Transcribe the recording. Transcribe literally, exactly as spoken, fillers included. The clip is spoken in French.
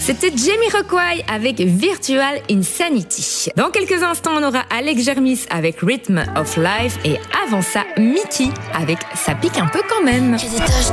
C'était Jamiroquai avec Virtual Insanity. Dans quelques instants, on aura Alex Germis avec Rhythm of Life et avant ça, Mickey avec Ça pique un peu quand même. J'ai des taches